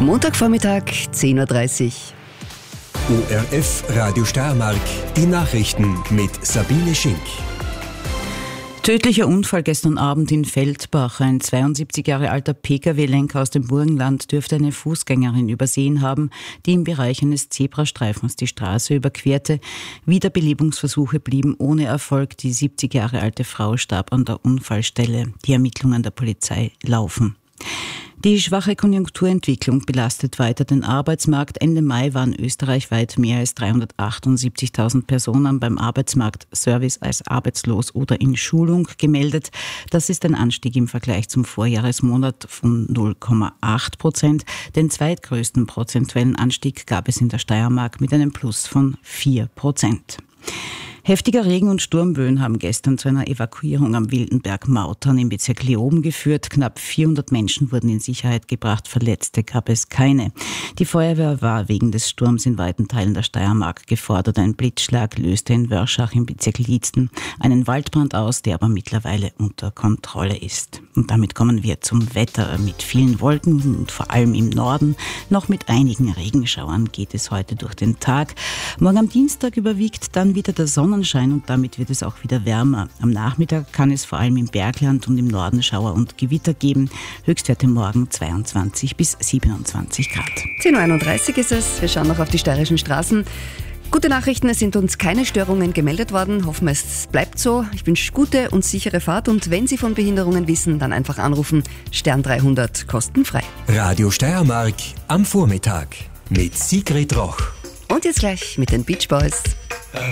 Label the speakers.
Speaker 1: Montagvormittag, 10.30 Uhr.
Speaker 2: ORF Radio Steiermark, die Nachrichten mit Sabine Schink.
Speaker 3: Tödlicher Unfall gestern Abend in Feldbach. Ein 72 Jahre alter Pkw-Lenker aus dem Burgenland dürfte eine Fußgängerin übersehen haben, die im Bereich eines Zebrastreifens die Straße überquerte. Wiederbelebungsversuche blieben ohne Erfolg. Die 70 Jahre alte Frau starb an der Unfallstelle. Die Ermittlungen der Polizei laufen. Die schwache Konjunkturentwicklung belastet weiter den Arbeitsmarkt. Ende Mai waren österreichweit mehr als 378.000 Personen beim Arbeitsmarktservice als arbeitslos oder in Schulung gemeldet. Das ist ein Anstieg im Vergleich zum Vorjahresmonat von 0,8%. Den zweitgrößten prozentuellen Anstieg gab es in der Steiermark mit einem Plus von 4%. Heftiger Regen und Sturmböen haben gestern zu einer Evakuierung am Wildenberg-Mautern im Bezirk Leoben geführt. Knapp 400 Menschen wurden in Sicherheit gebracht, Verletzte gab es keine. Die Feuerwehr war wegen des Sturms in weiten Teilen der Steiermark gefordert. Ein Blitzschlag löste in Wörschach im Bezirk Liezen einen Waldbrand aus, der aber mittlerweile unter Kontrolle ist. Und damit kommen wir zum Wetter. Mit vielen Wolken und vor allem im Norden noch mit einigen Regenschauern geht es heute durch den Tag. Morgen am Dienstag überwiegt dann wieder der Sonnenschein und damit wird es auch wieder wärmer. Am Nachmittag kann es vor allem im Bergland und im Norden Schauer und Gewitter geben. Höchstwerte morgen 22 bis 27 Grad.
Speaker 1: 10.31 Uhr ist es. Wir schauen noch auf die steirischen Straßen. Gute Nachrichten, es sind uns keine Störungen gemeldet worden. Hoffen wir, es bleibt so. Ich wünsche gute und sichere Fahrt und wenn Sie von Behinderungen wissen, dann einfach anrufen. Stern 300 kostenfrei.
Speaker 2: Radio Steiermark am Vormittag mit Sigrid Roch.
Speaker 1: Und jetzt gleich mit den Beach Boys.